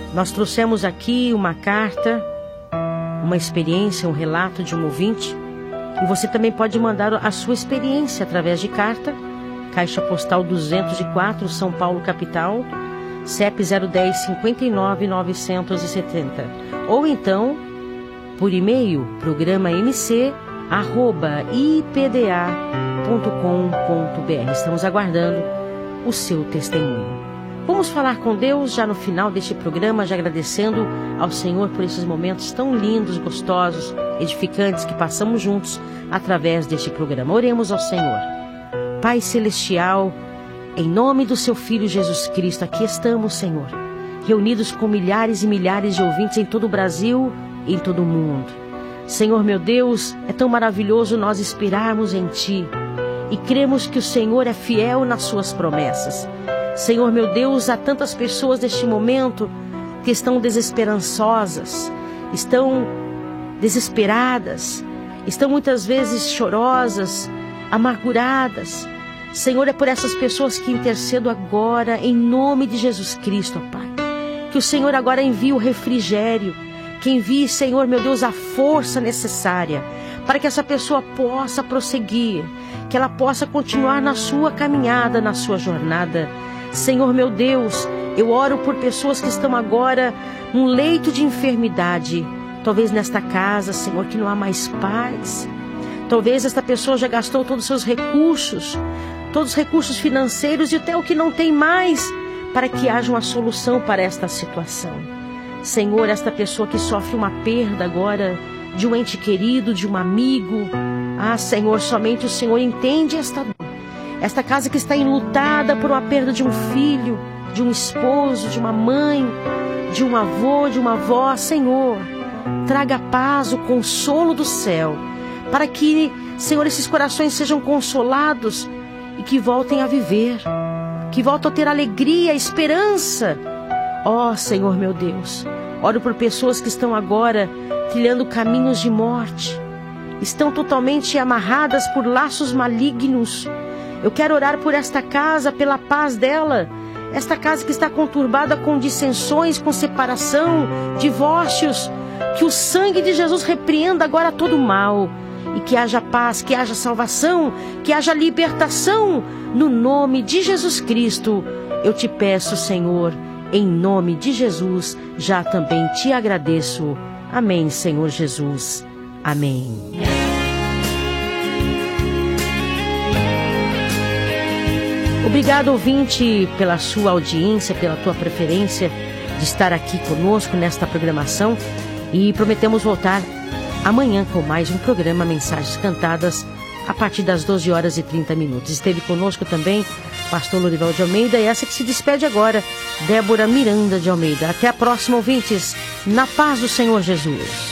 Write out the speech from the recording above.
Nós trouxemos aqui uma carta, uma experiência, um relato de um ouvinte. E você também pode mandar a sua experiência através de carta. Caixa Postal 204, São Paulo, capital. CEP 010 59 970. Ou então, por e-mail, programamc@ipda.com.br. Estamos aguardando o seu testemunho. Vamos falar com Deus já no final deste programa, já agradecendo ao Senhor por esses momentos tão lindos, gostosos, edificantes que passamos juntos através deste programa. Oremos ao Senhor. Pai Celestial, em nome do seu Filho Jesus Cristo, aqui estamos, Senhor, reunidos com milhares e milhares de ouvintes em todo o Brasil e em todo o mundo. Senhor meu Deus, é tão maravilhoso nós esperarmos em Ti e cremos que o Senhor é fiel nas suas promessas. Senhor meu Deus, há tantas pessoas neste momento que estão desesperançosas, estão desesperadas, estão muitas vezes chorosas, amarguradas. Senhor, é por essas pessoas que intercedo agora em nome de Jesus Cristo, ó Pai. Que o Senhor agora envie o refrigério, que envie, Senhor meu Deus, a força necessária para que essa pessoa possa prosseguir, que ela possa continuar na sua caminhada, na sua jornada. Senhor meu Deus, eu oro por pessoas que estão agora num leito de enfermidade, talvez nesta casa, Senhor, que não há mais paz. Talvez esta pessoa já gastou todos os seus recursos, todos os recursos financeiros e até o que não tem mais, para que haja uma solução para esta situação. Senhor, esta pessoa que sofre uma perda agora de um ente querido, de um amigo. Ah, Senhor, somente o Senhor entende esta dor. Esta casa que está enlutada por uma perda de um filho, de um esposo, de uma mãe, de um avô, de uma avó. Senhor, traga a paz, o consolo do céu, para que, Senhor, esses corações sejam consolados e que voltem a viver, que voltem a ter alegria, esperança. Ó, Senhor meu Deus, oro por pessoas que estão agora trilhando caminhos de morte, estão totalmente amarradas por laços malignos. Eu quero orar por esta casa, pela paz dela, esta casa que está conturbada com dissensões, com separação, divórcios. Que o sangue de Jesus repreenda agora todo o mal e que haja paz, que haja salvação, que haja libertação no nome de Jesus Cristo. Eu te peço, Senhor, em nome de Jesus, já também te agradeço. Amém, Senhor Jesus. Amém. Obrigado, ouvinte, pela sua audiência, pela tua preferência de estar aqui conosco nesta programação. E prometemos voltar amanhã com mais um programa Mensagens Cantadas a partir das 12 horas e 30 minutos. Esteve conosco também pastor Lorival de Almeida e essa que se despede agora, Débora Miranda de Almeida. Até a próxima, ouvintes, na paz do Senhor Jesus.